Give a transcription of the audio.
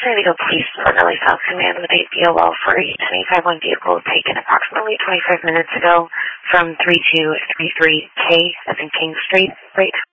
San Diego Police Department South Command with a BOL for a 1051 vehicle taken approximately 25 minutes ago from 3233K, that's in King Street, right